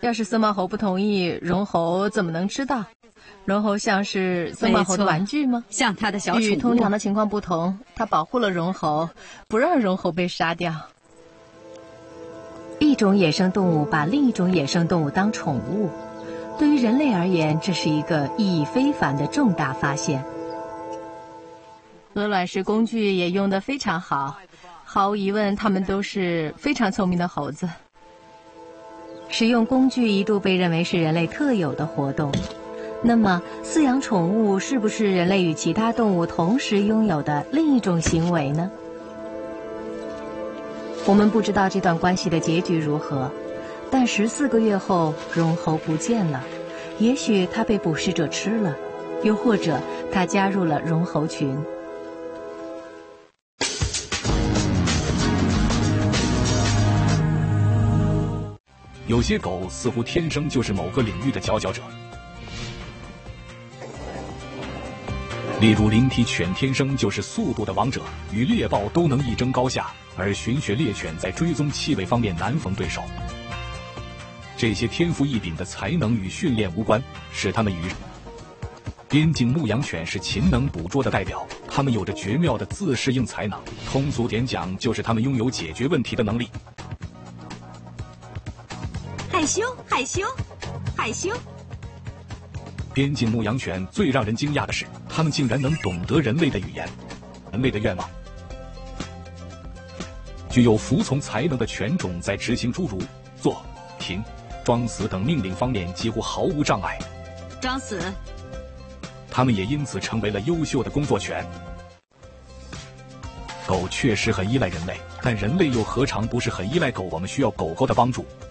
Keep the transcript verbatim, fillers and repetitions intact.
要是僧帽猴不同意，绒猴怎么能知道？绒猴像是僧帽猴的玩具吗？ 像他的小宠物。 与通常的情况不同，他保护了绒猴，不让绒猴被杀掉。 一种野生动物把另一种野生动物当宠物，对于人类而言，这是一个意义非凡的重大发现。 鹅卵石工具也用得非常好，毫无疑问，它们都是非常聪明的猴子。 使用工具一度被认为是人类特有的活动，那么饲养宠物是不是人类与其他动物同时拥有的另一种行为呢？我们不知道这段关系的结局如何，但十四个月后，绒猴不见了。也许它被捕食者吃了，又或者它加入了绒猴群。 有些狗似乎天生就是某个领域的佼佼者，例如灵缇犬天生就是速度的王者，与猎豹都能一争高下，而寻血猎犬在追踪气味方面难逢对手。这些天赋异禀的才能与训练无关，使它们与边境牧羊犬是勤能捕捉的代表，它们有着绝妙的自适应才能，通俗点讲就是它们拥有解决问题的能力。 害羞，害羞，害羞。 边境牧羊犬最让人惊讶的是，它们竟然能懂得人类的语言，人类的愿望。具有服从才能的犬种在执行诸如坐、停、装死等命令方面几乎毫无障碍。 装死。 它们也因此成为了优秀的工作犬。狗确实很依赖人类，但人类又何尝不是很依赖狗？我们需要狗狗的帮助。